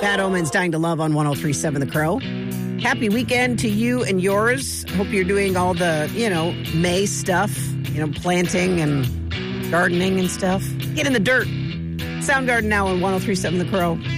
Bad Omens, Dying to Love on 103.7 The Crow. Happy weekend to you and yours. Hope you're doing all the, May stuff, planting and gardening and stuff. Get in the dirt. Soundgarden now on 103.7 The Crow.